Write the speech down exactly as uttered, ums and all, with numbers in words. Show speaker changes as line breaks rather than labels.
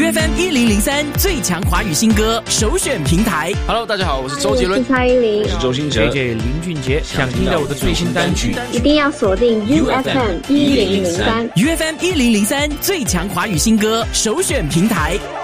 F M 一零零三最强华语新歌首选平台。
Hello， 大家好，我是周杰伦，
我是蔡依林，
我是周兴哲
，J J 林俊杰。想听到我的最新单曲，
一定要锁定 U F M 一零零三
U F M 一零零三最强华语新歌首选平台。